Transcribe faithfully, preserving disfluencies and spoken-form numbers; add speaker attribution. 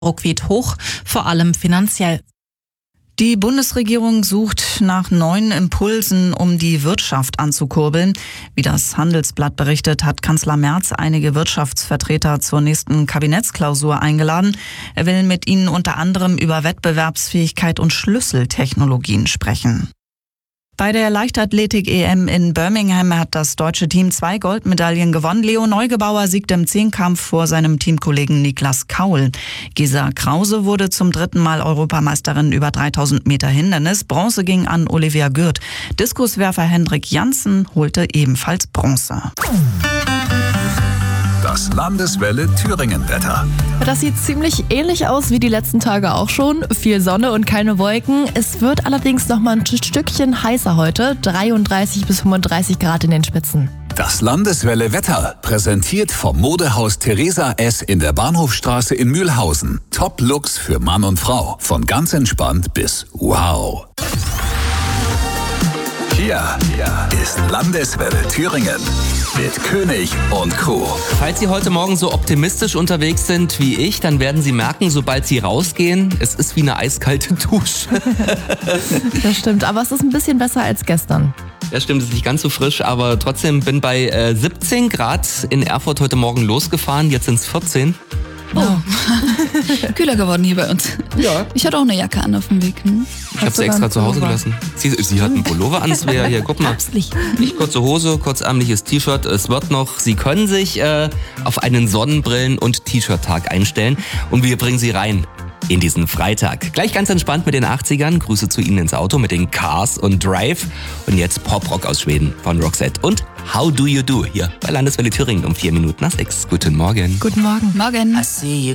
Speaker 1: Druck weht hoch, vor allem finanziell. Die Bundesregierung sucht nach neuen Impulsen, um die Wirtschaft anzukurbeln. Wie das Handelsblatt berichtet, hat Kanzler Merz einige Wirtschaftsvertreter zur nächsten Kabinettsklausur eingeladen. Er will mit ihnen unter anderem über Wettbewerbsfähigkeit und Schlüsseltechnologien sprechen. Bei der Leichtathletik-E M in Birmingham hat das deutsche Team zwei Goldmedaillen gewonnen. Leo Neugebauer siegte im Zehnkampf vor seinem Teamkollegen Niklas Kaul. Gesa Krause wurde zum dritten Mal Europameisterin über dreitausend Meter Hindernis. Bronze ging an Olivia Gürt. Diskuswerfer Hendrik Janssen holte ebenfalls Bronze.
Speaker 2: Das Landeswelle Thüringen-Wetter.
Speaker 3: Das sieht ziemlich ähnlich aus wie die letzten Tage auch schon. Viel Sonne und keine Wolken. Es wird allerdings noch mal ein Stückchen heißer heute. dreiunddreißig bis fünfunddreißig Grad in den Spitzen.
Speaker 2: Das Landeswelle Wetter präsentiert vom Modehaus Theresa S. in der Bahnhofstraße in Mühlhausen. Top-Looks für Mann und Frau. Von ganz entspannt bis wow. Hier ist Landeswelle Thüringen mit König und Crew.
Speaker 4: Falls Sie heute Morgen so optimistisch unterwegs sind wie ich, dann werden Sie merken, sobald Sie rausgehen, es ist wie eine eiskalte Dusche.
Speaker 3: Das stimmt, aber es ist ein bisschen besser als gestern.
Speaker 4: Ja, stimmt, es ist nicht ganz so frisch, aber trotzdem bin bei äh, siebzehn Grad in Erfurt heute Morgen losgefahren, jetzt sind es vierzehn.
Speaker 5: Oh, kühler geworden hier bei uns.
Speaker 4: Ja.
Speaker 5: Ich hatte auch eine Jacke an auf dem Weg. Hm?
Speaker 4: Ich habe sie extra zu Hause gelassen. Sie, sie hat einen Pullover an, das wäre hier, guck mal.
Speaker 5: Herbstlich.
Speaker 4: Nicht kurze Hose, kurzärmliches T-Shirt. Es wird noch, Sie können sich äh, auf einen Sonnenbrillen- und T-Shirt-Tag einstellen und wir bringen Sie rein in diesen Freitag. Gleich ganz entspannt mit den achtzigern. Grüße zu Ihnen ins Auto mit den Cars und Drive. Und jetzt Pop-Rock aus Schweden von Roxette und How Do You Do hier bei Landeswelle Thüringen um vier Minuten nach sechs. Guten Morgen.
Speaker 3: Guten Morgen.
Speaker 5: Morgen.
Speaker 6: I see you.